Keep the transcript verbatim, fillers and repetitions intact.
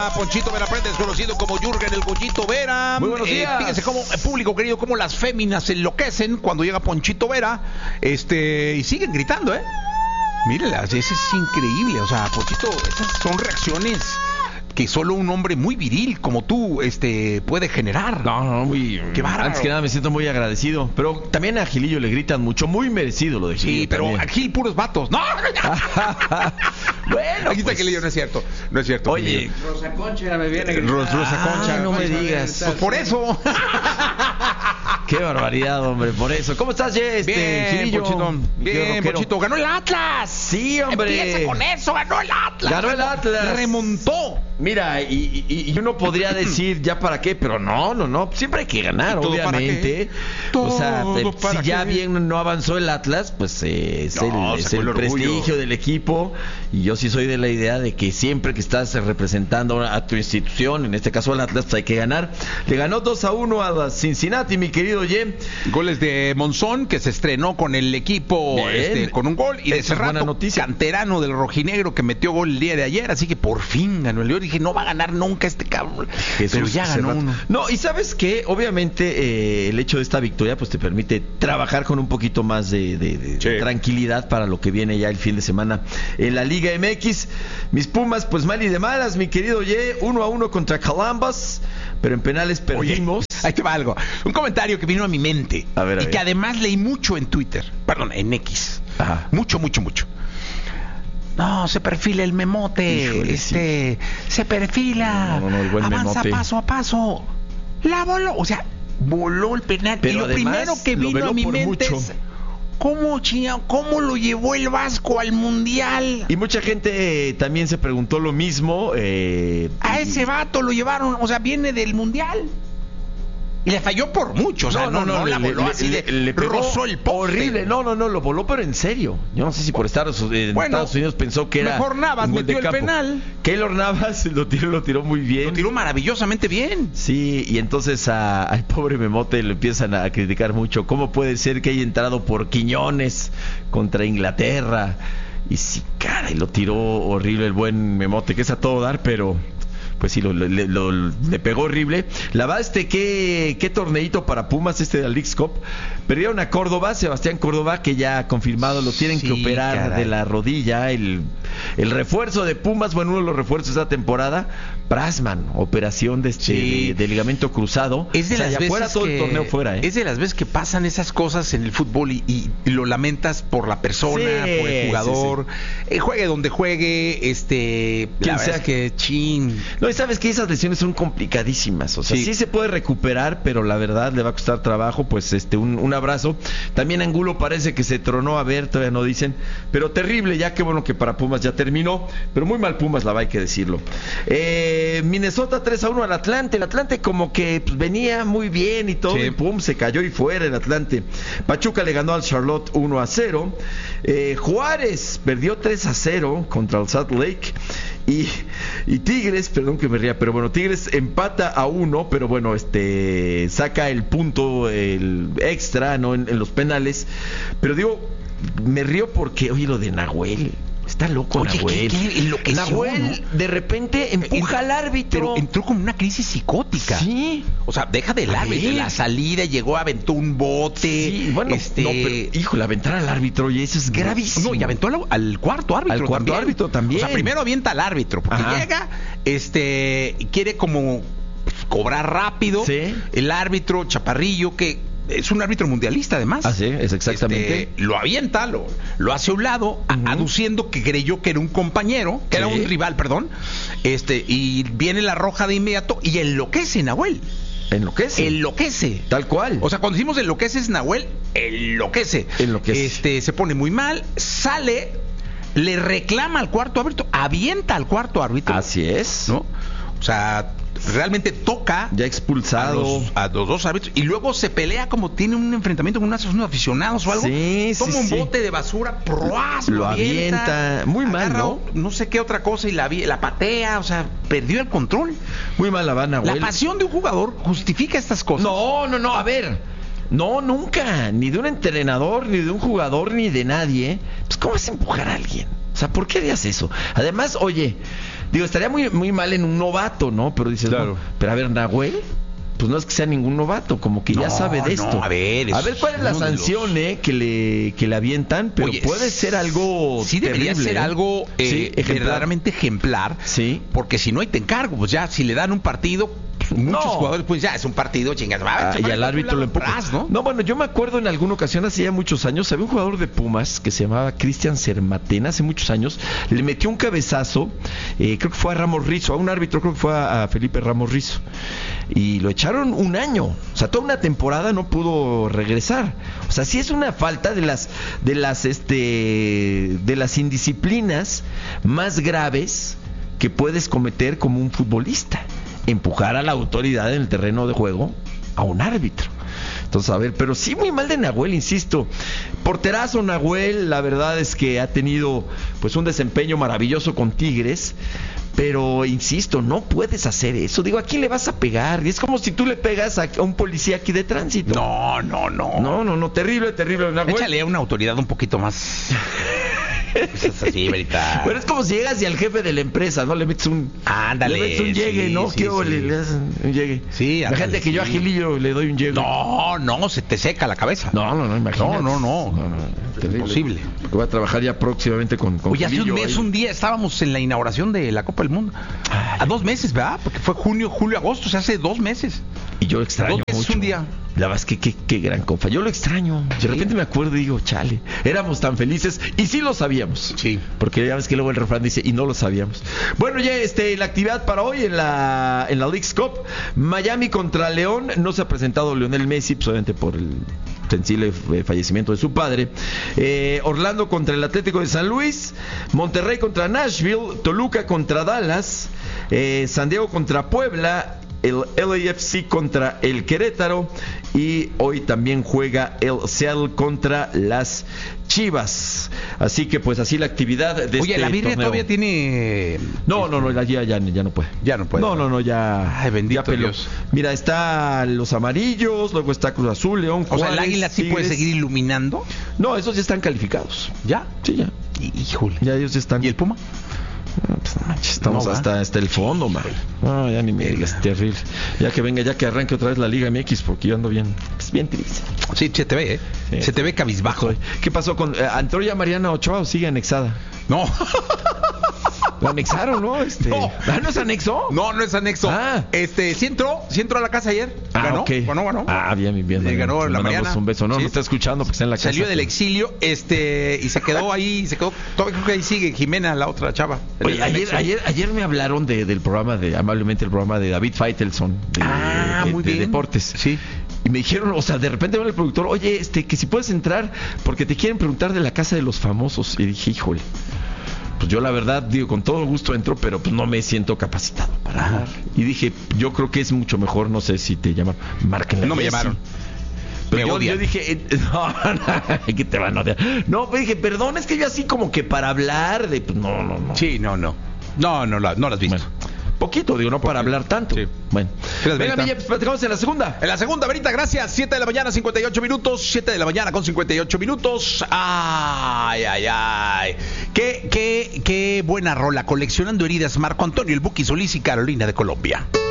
Vera, Ponchito Vera Prentes, conocido como Jürgen el Goyito Vera. Muy buenos días. Eh, fíjense cómo, eh, público querido, cómo las féminas se enloquecen cuando llega Ponchito Vera, este, y siguen gritando, ¿eh? Mírenlas, eso es increíble, o sea, Ponchito, esas son reacciones que solo un hombre muy viril como tú este puede generar. No, no, muy... Qué bárbaro. Antes que nada me siento muy agradecido. Pero también a Gilillo le gritan mucho, muy merecido lo de Gilillo. Sí, pero también. aquí puros vatos. No, bueno, aquí está pues... Gilillo, no es cierto. No es cierto. Oye, Gilillo. Rosa Concha me viene. Ros- Rosa Concha. Ah, no me digas. Pues por eso. Qué barbaridad, hombre, por eso. ¿Cómo estás, Ye? Este, Bien, Gilillo? Ponchito. Qué Bien, rockero. Ponchito. Ganó el Atlas. Sí, hombre. Empieza con eso, ganó el Atlas. Ganó el Atlas. Remontó. Mira, y, y, y uno podría decir ya para qué, pero no, no, no, siempre hay que ganar, ¿Y todo para obviamente. qué? O sea, ¿Todo te- para si ya qué? bien no avanzó el Atlas, pues eh, es No, el, es sacó el el orgullo. prestigio del equipo. Y yo sí soy de la idea de que siempre que estás representando a tu institución, en este caso al Atlas, pues hay que ganar. Le ganó dos a uno a Cincinnati, mi querido Ye. Goles de Monzón, que se estrenó con el equipo Bien. este, con un gol. Y de Esa es buena Cerrato, noticia. canterano del rojinegro, que metió gol el día de ayer. Así que por fin ganó el León. Dije, no va a ganar nunca este cabrón. Jesús Pero ya ganó Cerrato. uno. No, y sabes que obviamente eh, el hecho de esta victoria pues te permite trabajar con un poquito más de, de- de Sí. tranquilidad para lo que viene ya el fin de semana en la Liga M X. Mis Pumas pues mal y de malas, mi querido Ye, uno a uno contra Columbus, pero en penales perdimos. Oye, ahí te va algo. Un comentario que vino a mi mente. A ver, a y ver. que además leí mucho en Twitter. Perdón, en X. Ajá. Mucho, mucho, mucho. No, se perfila el memote. Híjole, este, se perfila. No, no, no, el buen avanza memote. paso a paso. La voló. O sea, voló el penal. Pero y lo además, primero que lo vino veló a mi por mente mucho. es ¿cómo, chinga, cómo lo llevó el Vasco al Mundial? Y mucha gente eh, también se preguntó lo mismo. Eh, A y- ese vato lo llevaron, o sea, viene del Mundial. Y le falló por mucho, o sea, no, no, la le- voló le- así le- de le pegó rozó el poste. horrible. No, no, no, lo voló, pero en serio. Yo no sé si por estar en Bueno, Estados Unidos pensó que era mejor Navas un gol de metió el campo. penal. Keylor Navas lo tiró, lo tiró muy bien. Lo tiró maravillosamente bien. Sí, y entonces a- al pobre Memote le empiezan a criticar mucho. ¿Cómo puede ser que haya entrado por Quiñones contra Inglaterra? Y sí, caray, lo tiró horrible el buen Memote, que es a todo dar, pero pues sí, lo, le, lo- le pegó horrible. La verdad, este, qué, qué torneito para Pumas este de la Leagues Cup. Perdieron a Córdoba, Sebastián Córdoba, que ya ha confirmado, lo tienen Sí, que operar caray. de la rodilla. El, el refuerzo de Pumas, bueno, uno de los refuerzos de esta temporada, Brasman, operación de este Sí. de, de ligamento cruzado. Es de O sea, las ya veces fuera todo que, el torneo fuera, ¿eh? Es de las veces que pasan esas cosas en el fútbol y, y- y lo lamentas por la persona, Sí, por el jugador, sí, Eh, juegue donde juegue, este, Quien la verdad sea. es que chin. No, y sabes que esas lesiones son complicadísimas. O sea, sí. Sí. se puede recuperar, pero la verdad le va a costar trabajo. Pues este, un, un abrazo. También Angulo parece que se tronó, a ver, todavía no dicen. Pero terrible, ya que bueno que para Pumas ya terminó. Pero muy mal Pumas, la va, hay que decirlo. Eh, Minnesota tres a uno al Atlante. El Atlante como que pues, venía muy bien y todo. Sí. Y pum, se cayó y fuera el Atlante. Pachuca le ganó al Charlotte uno a cero. Eh, Juárez perdió tres a cero contra el Salt Lake. Y, y Tigres, perdón que me ría, pero bueno, Tigres empata a uno, pero bueno, este saca el punto, el extra, ¿no? En, en los penales. Pero digo, me río porque, oye, lo de Nahuel. Está loco, Oye, Nahuel. ¿qué- qué enloqueció, Nahuel no? de repente empuja al árbitro. Pero entró como una crisis psicótica. Sí. O sea, deja del A árbitro. ver. La salida llegó, aventó un bote. Sí, bueno, este... no, pero híjole, aventar al árbitro, y eso es gravísimo. No, y aventó al, al cuarto árbitro. Al cuarto también. árbitro también. O sea, primero avienta al árbitro, porque Ajá. llega, este, y quiere como pues, cobrar rápido. Sí. El árbitro, Chaparrillo, que es un árbitro mundialista además. Ah, sí, es exactamente. Este, lo avienta, lo, lo hace a un lado, a- Ujú. aduciendo que creyó que era un compañero, que era Sí. un rival, perdón. Este, y viene la roja de inmediato y enloquece Nahuel. Enloquece. Enloquece. Tal cual. O sea, cuando decimos enloquece es Nahuel, enloquece. Enloquece. Este, se pone muy mal, sale, le reclama al cuarto árbitro, avienta al cuarto árbitro. Así es. ¿No? O sea, realmente toca Ya a expulsado. los, a los dos árbitros y luego se pelea como tiene un enfrentamiento con unos, unos aficionados o algo. Sí, sí, Toma un sí. bote de basura, ¡proas! Lo avienta. Muy mal, agarra ¿no? No sé qué otra cosa y la, vi- la patea, o sea, perdió el control. Muy mal la van a La pasión de un jugador justifica estas cosas. No, no, no, a ver. No, nunca. Ni de un entrenador, ni de un jugador, ni de nadie. Pues, ¿cómo vas a empujar a alguien? O sea, ¿por qué harías eso? Además, oye, digo, estaría muy, muy mal en un novato, ¿no? Pero dices, claro. no, pero a ver, Nahuel, pues no es que sea ningún novato, como que no, ya sabe de esto. No, a ver, a ver cuál es la sanción los... eh, que le que le avientan, pero Oye, puede ser algo sí debería terrible, ser algo eh, sí, ejemplar. verdaderamente ejemplar, sí, porque si no hay te encargo, pues ya si le dan un partido, muchos no. jugadores pues ya es un partido, chingas, ah, y al árbitro lo empuja, ¿no? No, bueno, yo me acuerdo en alguna ocasión hace ya muchos años, había un jugador de Pumas que se llamaba Cristian Cermatena, hace muchos años, le metió un cabezazo, eh, creo que fue a Ramos Rizo, a un árbitro, creo que fue a, a Felipe Ramos Rizo, y lo echaron un año, o sea, toda una temporada no pudo regresar. O sea, sí es una falta de las de las este de las indisciplinas más graves que puedes cometer como un futbolista, empujar a la autoridad en el terreno de juego a un árbitro. Entonces, a ver, pero sí muy mal de Nahuel, insisto. Porterazo Nahuel, la verdad es que ha tenido pues un desempeño maravilloso con Tigres, pero insisto, no puedes hacer eso. Digo, ¿a quién le vas a pegar? Es como si tú le pegas a un policía aquí de tránsito. No, no, no. No, no, no, terrible, terrible Nahuel. Échale a una autoridad un poquito más... Es así, verdad. Pero es como si llegas y al jefe de la empresa, ¿no? Le metes un... Ándale. Le metes un llegue, sí, ¿no? Sí, ¿Qué sí. Le, le das un llegue. Sí, ándale, imagínate que yo a Gilillo le doy un llegue. No, no, se te seca la cabeza. No, no, no, imagínate. No, no, no. no, no es imposible. Porque voy a trabajar ya próximamente con, con Oye, hace un mes, ahí. un día estábamos en la inauguración de la Copa del Mundo. Ay. A dos meses, ¿verdad? Porque fue junio, julio, agosto, o sea, hace dos meses. Y yo lo extraño dos meses mucho. un día. La verdad es que qué, qué gran copa. Yo lo extraño. De repente me acuerdo y digo, chale, éramos tan felices y sí lo sabíamos. Sí. Porque ya ves que luego el refrán dice, y no lo sabíamos. Bueno, ya este, la actividad para hoy en la en la Leagues Cup, Miami contra León. No se ha presentado Lionel Messi, pues, obviamente por el sensible fallecimiento de su padre. Eh, Orlando contra el Atlético de San Luis, Monterrey contra Nashville, Toluca contra Dallas, eh, San Diego contra Puebla, el L A F C contra el Querétaro y hoy también juega el Seattle contra las Chivas. Así que pues así la actividad de Oye, este la Virgen torneo. Todavía tiene... No, no, no, ya, ya, ya no puede. Ya no puede. No, no, no, ya. Ay, bendito ya peló. Dios. Mira, está los amarillos, luego está Cruz Azul, León, Juárez. O sea, el Águila sí Tigres. puede seguir iluminando. No, esos ya están calificados. ¿Ya? Sí, ya. Híjole. Ya ellos ya están. ¿Y el Puma? No, pues, no manches, estamos No, hasta, hasta el fondo, man. No, ya ni me digas, terrible. Ya que venga, ya que arranque otra vez la Liga M X, porque yo ando bien, pues bien triste. Sí, se te ve, ¿eh? Sí. Se te ve cabizbajo. ¿Qué pasó con eh, entró ya Mariana Ochoa o sigue anexada? No. La anexaron, ¿no? Este... No. ¿Ah, no es anexo? No, no es anexo. Ah. Este, sí entró, sí entró a la casa ayer. Ah, ganó, ok. ganó, ganó. Ah, bien, bien, bien. Le ganó Le la mandamos Mariana. un beso. No, Sí. no está escuchando porque está en la casa. Salió del exilio, este, y se quedó ahí, se quedó, todavía creo que ahí sigue Jimena, la otra chava. Oye, ayer, ayer, ayer me hablaron de, del programa de, amablemente el programa de David Faitelson, de, Ah, de, muy de bien. deportes. Sí. Y me dijeron, o sea, de repente va el productor, oye, este, que si puedes entrar, porque te quieren preguntar de la casa de los famosos. Y dije, híjole, pues yo la verdad, digo, con todo gusto entro, pero pues no me siento capacitado para Ajá. hablar. Y dije, yo creo que es mucho mejor, no sé si te llaman, márquenle. No me Messi. llamaron. Pero Me yo, odian. yo dije, eh, no, no, que te van a odiar. No, pues dije, perdón, es que yo así como que para hablar de, pues no, no, no. Sí, no, no. No, no, la, no la has visto. Bueno, poquito, digo, no para hablar tanto. Sí. Bueno, Gracias, venga, Benita. Miguel, pues platicamos en la segunda. En la segunda, Verita, gracias. siete de la mañana, cincuenta y ocho minutos. siete de la mañana con cincuenta y ocho minutos. Ay, ay, ay. Qué, qué, qué buena rola. Coleccionando heridas, Marco Antonio, el Buki Solís y Carolina de Colombia.